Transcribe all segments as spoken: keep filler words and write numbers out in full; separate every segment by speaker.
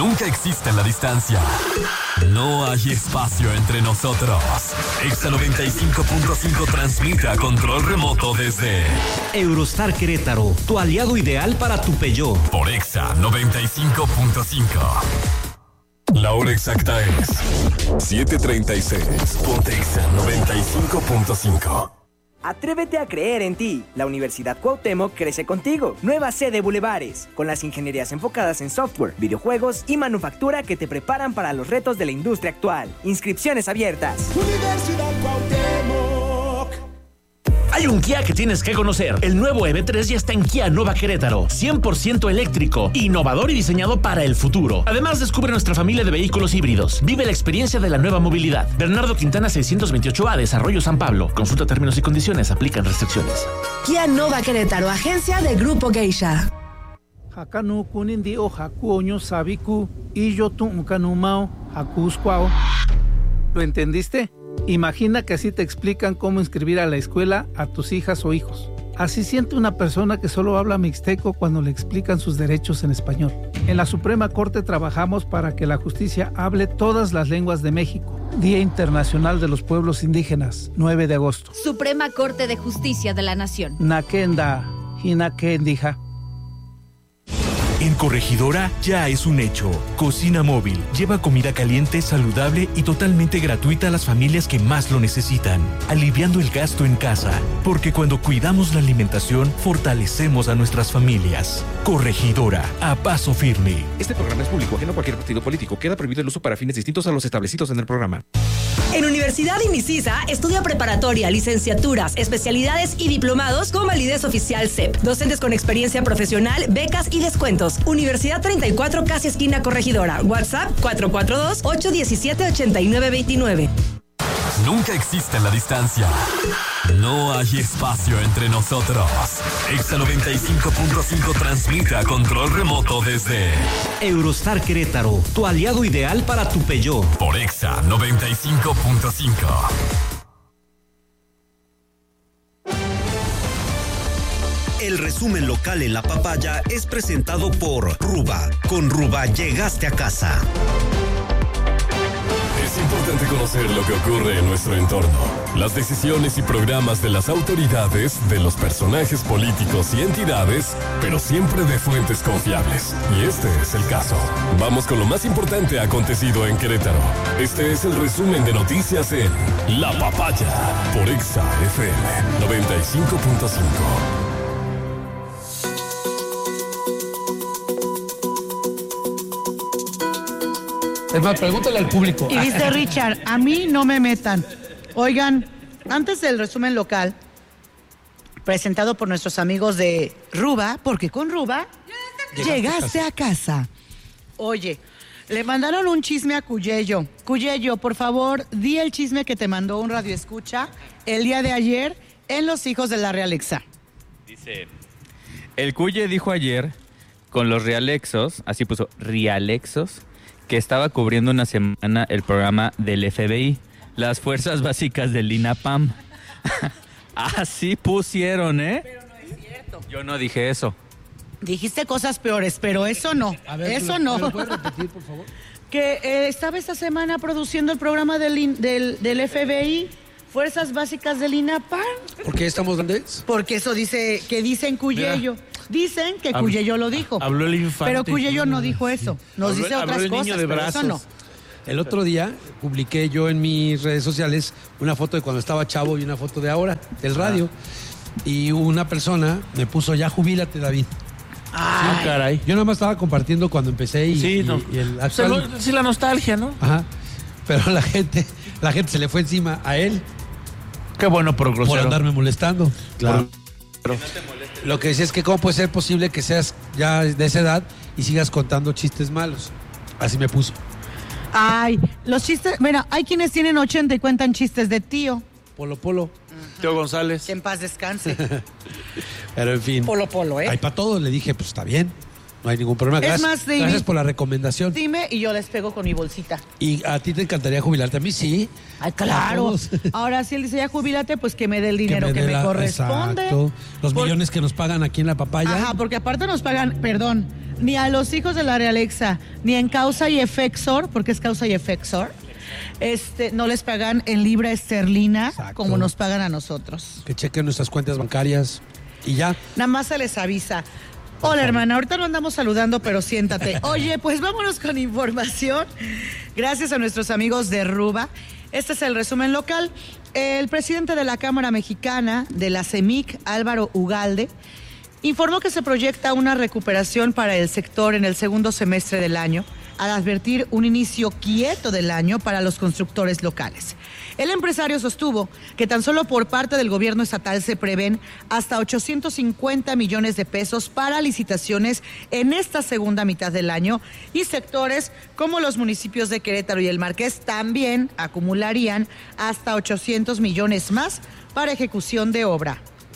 Speaker 1: Nunca existe la distancia. No hay espacio entre nosotros. Exa noventa y cinco punto cinco transmite a control remoto desde
Speaker 2: Eurostar Querétaro, tu aliado ideal para tu Peugeot.
Speaker 1: Por Exa noventa y cinco punto cinco. La hora exacta es siete treinta y seis. Ponte Exa noventa y cinco punto cinco.
Speaker 3: Atrévete a creer en ti. La Universidad Cuauhtémoc crece contigo. Nueva sede Bulevares, con las ingenierías enfocadas en software, videojuegos y manufactura que te preparan para los retos de la industria actual. Inscripciones abiertas.
Speaker 4: Universidad Cuauhtémoc.
Speaker 5: Hay un Kia que tienes que conocer. El nuevo E V tres ya está en Kia Nova Querétaro. cien por ciento eléctrico, innovador y diseñado para el futuro. Además, descubre nuestra familia de vehículos híbridos. Vive la experiencia de la nueva movilidad. Bernardo Quintana seiscientos veintiocho A, Desarrollo San Pablo. Consulta términos y condiciones. Aplican restricciones.
Speaker 6: Kia Nova Querétaro, agencia de Grupo Geisha.
Speaker 7: Hakanu kunindi o haku oño sabiku y yo tu unkanumao hakuskwao. ¿Lo entendiste? Imagina que así te explican cómo inscribir a la escuela a tus hijas o hijos. Así siente una persona que solo habla mixteco cuando le explican sus derechos en español. En la Suprema Corte trabajamos para que la justicia hable todas las lenguas de México. Día Internacional de los Pueblos Indígenas, nueve de agosto.
Speaker 8: Suprema Corte de Justicia de la Nación.
Speaker 7: Nakenda, Hinakendija.
Speaker 9: En Corregidora ya es un hecho. Cocina Móvil lleva comida caliente, saludable y totalmente gratuita a las familias que más lo necesitan, aliviando el gasto en casa, porque cuando cuidamos la alimentación, fortalecemos a nuestras familias. Corregidora, a paso firme.
Speaker 10: Este programa es público, ajeno a cualquier partido político. Queda prohibido el uso para fines distintos a los establecidos en el programa.
Speaker 6: En Universidad IMICISA estudia preparatoria, licenciaturas, especialidades y diplomados con validez oficial C E P. Docentes con experiencia profesional, becas y descuentos. Universidad treinta y cuatro, casi esquina Corregidora. WhatsApp cuatro cuatro dos, ocho uno siete, ocho nueve dos nueve.
Speaker 1: Nunca existe la distancia. No hay espacio entre nosotros. Exa noventa y cinco punto cinco transmite a control remoto desde
Speaker 2: Eurostar Querétaro, tu aliado ideal para tu Peugeot.
Speaker 1: Por Exa noventa y cinco punto cinco.
Speaker 2: El resumen local en La Papaya es presentado por Ruba. Con Ruba llegaste a casa.
Speaker 1: Es importante conocer lo que ocurre en nuestro entorno, las decisiones y programas de las autoridades, de los personajes políticos y entidades, pero siempre de fuentes confiables. Y este es el caso. Vamos con lo más importante acontecido en Querétaro. Este es el resumen de noticias en La Papaya, por Exa F M noventa y cinco punto cinco.
Speaker 11: Es más, pregúntale al público.
Speaker 12: Y dice Richard, a mí no me metan. Oigan, antes del resumen local, presentado por nuestros amigos de Ruba, porque con Ruba llegaste, llegaste a, casa. a casa. Oye, le mandaron un chisme a Cuyello. Cuyello, por favor, di el chisme que te mandó un radioescucha el día de ayer en Los Hijos de la Realexa.
Speaker 13: Dice, el Cuye dijo ayer con los Realexos, así puso, Realexos, que estaba cubriendo una semana el programa del F B I, las Fuerzas Básicas del INAPAM. Así pusieron, ¿eh?
Speaker 12: Pero no es cierto.
Speaker 13: Yo no dije eso.
Speaker 12: Dijiste cosas peores, pero eso no.
Speaker 11: A ver,
Speaker 12: eso
Speaker 11: ¿me,
Speaker 12: no.
Speaker 11: ¿me lo puedes repetir, por favor?
Speaker 12: Que eh, estaba esta semana produciendo el programa del, del, del F B I, Fuerzas Básicas del INAPAM.
Speaker 11: ¿Por qué estamos donde?
Speaker 12: Porque eso dice, que dicen Cuyello. Mira. Dicen que
Speaker 5: Hab-
Speaker 12: Cuyello lo dijo.
Speaker 5: Habló el infante.
Speaker 12: Pero Cuyello no dijo eso. Nos
Speaker 5: habló,
Speaker 12: dice otras
Speaker 5: habló el
Speaker 12: cosas,
Speaker 5: niño de
Speaker 12: pero eso no.
Speaker 11: El otro día publiqué yo en mis redes sociales una foto de cuando estaba chavo y una foto de ahora, del radio. Ah. Y una persona me puso, ya jubílate, David.
Speaker 5: Ah, sí, caray.
Speaker 11: Yo nada más estaba compartiendo cuando empecé y,
Speaker 5: sí,
Speaker 11: y,
Speaker 5: no.
Speaker 11: y el actual...
Speaker 5: Se lo, sí, la nostalgia, ¿no?
Speaker 11: Ajá. Pero la gente, la gente se le fue encima a él.
Speaker 5: Qué bueno por grosero.
Speaker 11: Por andarme molestando.
Speaker 5: Claro.
Speaker 11: Por... Lo que decía es que cómo puede ser posible que seas ya de esa edad y sigas contando chistes malos. Así me puso.
Speaker 12: Ay, los chistes, mira, hay quienes tienen ochenta y cuentan chistes de tío.
Speaker 11: Polo Polo.
Speaker 5: Uh-huh. Tío González.
Speaker 12: Que en paz descanse.
Speaker 11: Pero en fin.
Speaker 12: Polo Polo, ¿eh?
Speaker 11: Hay para todos, le dije, pues está bien. No hay ningún problema. Gracias,
Speaker 12: es más, David,
Speaker 11: gracias por la recomendación.
Speaker 12: Dime y yo les pego con mi bolsita.
Speaker 11: ¿Y a ti te encantaría jubilarte? A mí sí.
Speaker 12: Ay, claro. Ahora si él dice ya jubílate, pues que me dé el dinero que me, que me la, corresponde.
Speaker 11: Exacto. Los
Speaker 12: por...
Speaker 11: millones que nos pagan aquí en La Papaya.
Speaker 12: Ajá, porque aparte nos pagan, perdón, ni a los hijos de la Realexa, ni en causa y efexor, porque es causa y efexor, este, no les pagan en libra esterlina. Exacto. Como nos pagan a nosotros.
Speaker 11: Que chequen nuestras cuentas bancarias y ya.
Speaker 12: Nada más se les avisa. Hola, hermana, ahorita no andamos saludando, pero siéntate. Oye, pues vámonos con información. Gracias a nuestros amigos de Ruba. Este es el resumen local. El presidente de la Cámara Mexicana de la CEMIC, Álvaro Ugalde, informó que se proyecta una recuperación para el sector en el segundo semestre del año, al advertir un inicio quieto del año para los constructores locales. El empresario sostuvo que tan solo por parte del gobierno estatal se prevén hasta ochocientos cincuenta millones de pesos para licitaciones en esta segunda mitad del año y sectores como los municipios de Querétaro y El Marqués también acumularían hasta ochocientos millones más para ejecución de obra.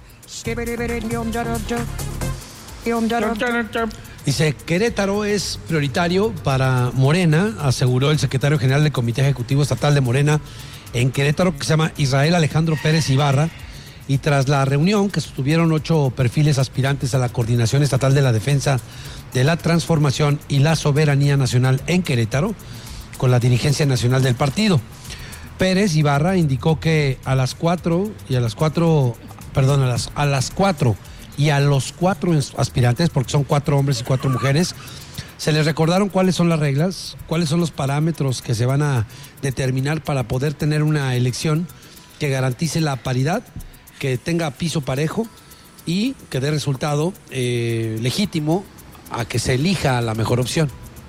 Speaker 11: Dice, Querétaro es prioritario para Morena, aseguró el secretario general del Comité Ejecutivo Estatal de Morena en Querétaro, que se llama Israel Alejandro Pérez Ibarra, y tras la reunión que sostuvieron ocho perfiles aspirantes a la Coordinación Estatal de la Defensa de la Transformación y la Soberanía Nacional en Querétaro, con la dirigencia nacional del partido. Pérez Ibarra indicó que a las cuatro y a las cuatro, perdón, a las, a las cuatro y a los cuatro aspirantes, porque son cuatro hombres y cuatro mujeres, se les recordaron cuáles son las reglas, cuáles son los parámetros que se van a determinar para poder tener una elección que garantice la paridad, que tenga piso parejo y que dé resultado eh, legítimo a que se elija la mejor opción.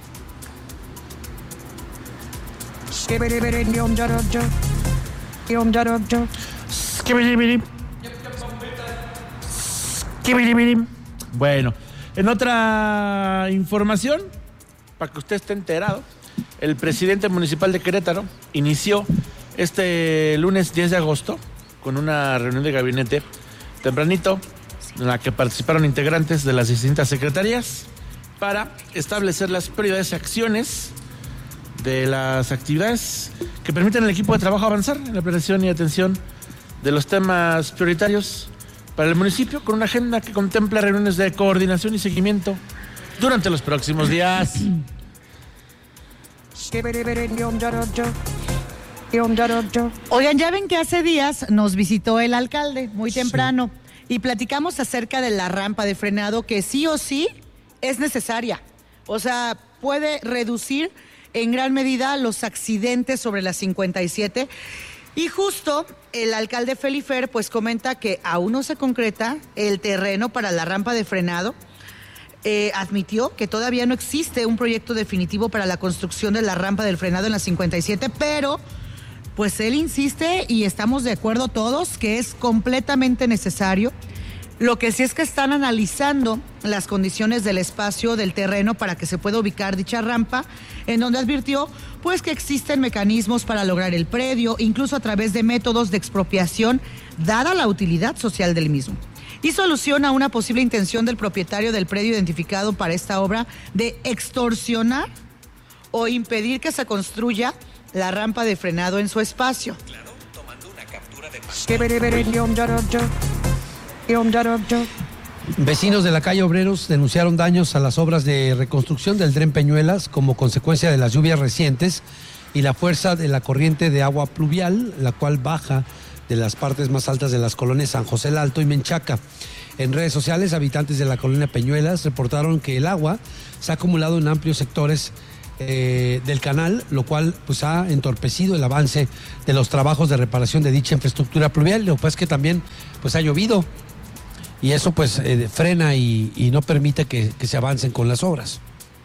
Speaker 14: Bueno, en otra información, para que usted esté enterado, el presidente municipal de Querétaro inició este lunes diez de agosto con una reunión de gabinete tempranito en la que participaron integrantes de las distintas secretarías para establecer las prioridades y acciones de las actividades que permiten al equipo de trabajo avanzar en la planeación y atención de los temas prioritarios para el municipio, con una agenda que contempla reuniones de coordinación y seguimiento durante los próximos días.
Speaker 12: Oigan, ya ven que hace días nos visitó el alcalde muy temprano, sí, y platicamos acerca de la rampa de frenado que sí o sí es necesaria. O sea, puede reducir en gran medida los accidentes sobre la cincuenta y siete. Y justo el alcalde Felifer pues comenta que aún no se concreta el terreno para la rampa de frenado. Eh, admitió que todavía no existe un proyecto definitivo para la construcción de la rampa del frenado en la cincuenta y siete, pero pues él insiste y estamos de acuerdo todos que es completamente necesario. Lo que sí es que están analizando las condiciones del espacio del terreno para que se pueda ubicar dicha rampa, en donde advirtió pues que existen mecanismos para lograr el predio, incluso a través de métodos de expropiación, dada la utilidad social del mismo. Y soluciona una posible intención del propietario del predio identificado para esta obra de extorsionar o impedir que se construya la rampa de frenado en su espacio. Claro, tomando una captura de pantalla.
Speaker 11: Vecinos de la calle Obreros denunciaron daños a las obras de reconstrucción del Dren Peñuelas como consecuencia de las lluvias recientes y la fuerza de la corriente de agua pluvial, la cual baja de las partes más altas de las colonias San José el Alto y Menchaca. En redes sociales, habitantes de la colonia Peñuelas reportaron que el agua se ha acumulado en amplios sectores eh, del canal, lo cual pues ha entorpecido el avance de los trabajos de reparación de dicha infraestructura pluvial. Lo que pasa es que también pues ha llovido y eso pues eh, frena y, y no permite que, que se avancen con las obras.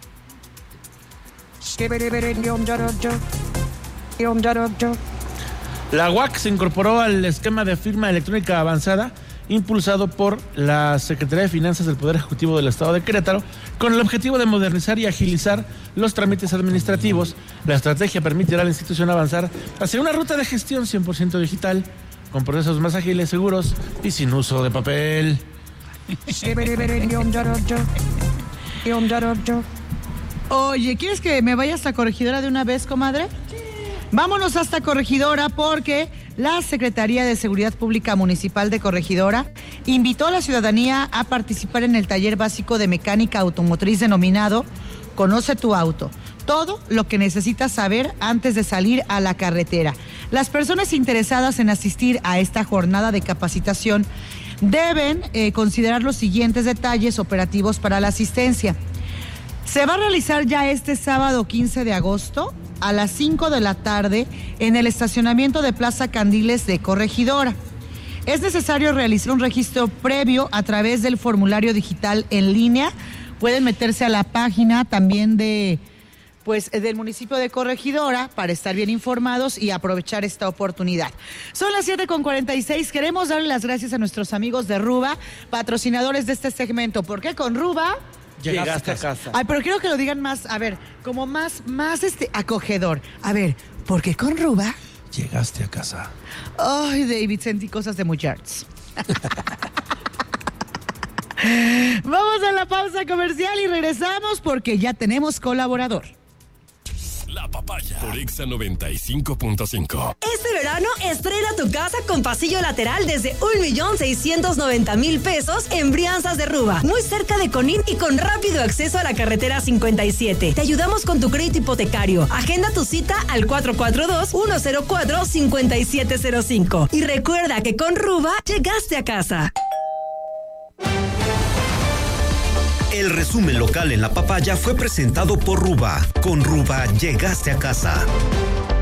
Speaker 14: La U A C se incorporó al esquema de firma electrónica avanzada impulsado por la Secretaría de Finanzas del Poder Ejecutivo del Estado de Querétaro con el objetivo de modernizar y agilizar los trámites administrativos. La estrategia permitirá a la institución avanzar hacia una ruta de gestión cien por ciento digital, con procesos más ágiles, seguros y sin uso de papel.
Speaker 12: Oye, ¿quieres que me vaya hasta Corregidora de una vez, comadre? Vámonos hasta Corregidora porque la Secretaría de Seguridad Pública Municipal de Corregidora invitó a la ciudadanía a participar en el taller básico de mecánica automotriz denominado Conoce tu auto. Todo lo que necesitas saber antes de salir a la carretera. Las personas interesadas en asistir a esta jornada de capacitación deben eh, considerar los siguientes detalles operativos para la asistencia. Se va a realizar ya este sábado quince de agosto a las cinco de la tarde en el estacionamiento de Plaza Candiles de Corregidora. Es necesario realizar un registro previo a través del formulario digital en línea. Pueden meterse a la página también de, pues, del municipio de Corregidora para estar bien informados y aprovechar esta oportunidad. Son las siete con cuarenta y seis. Queremos darle las gracias a nuestros amigos de Ruba, patrocinadores de este segmento. ¿Por qué con Ruba?
Speaker 14: Llegaste, Llegaste a casa. casa.
Speaker 12: Ay, pero quiero que lo digan más, a ver, como más, más este acogedor. A ver, ¿por qué con Ruba?
Speaker 11: Llegaste a casa.
Speaker 12: Ay, David, sentí cosas de muchachos. Vamos a la pausa comercial y regresamos porque ya tenemos colaborador.
Speaker 1: La Papaya por Exa noventa y cinco punto cinco.
Speaker 6: Este verano estrena tu casa con pasillo lateral desde un millón seiscientos noventa mil pesos en Brianzas de Ruba, muy cerca de Conín y con rápido acceso a la carretera cincuenta y siete. Te ayudamos con tu crédito hipotecario. Agenda tu cita al cuatro cuatro dos, uno cero cuatro, cinco siete cero cinco. Y recuerda que con Ruba llegaste a casa.
Speaker 2: El resumen local en La Papaya fue presentado por Ruba. Con Ruba llegaste a casa.